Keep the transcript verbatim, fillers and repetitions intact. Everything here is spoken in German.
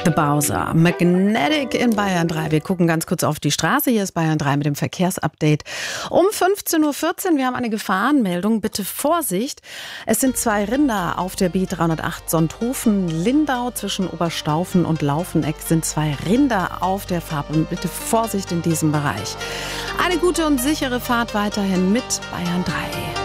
The Bowser, Magnetic in Bayern drei. Wir gucken ganz kurz auf die Straße. Hier ist Bayern drei mit dem Verkehrsupdate. Um fünfzehn Uhr vierzehn, wir haben eine Gefahrenmeldung. Bitte Vorsicht. Es sind zwei Rinder auf der B dreihundertacht Sonthofen-Lindau. Zwischen Oberstaufen und Laufeneck sind zwei Rinder auf der Fahrbahn. Bitte Vorsicht in diesem Bereich. Eine gute und sichere Fahrt weiterhin mit Bayern drei.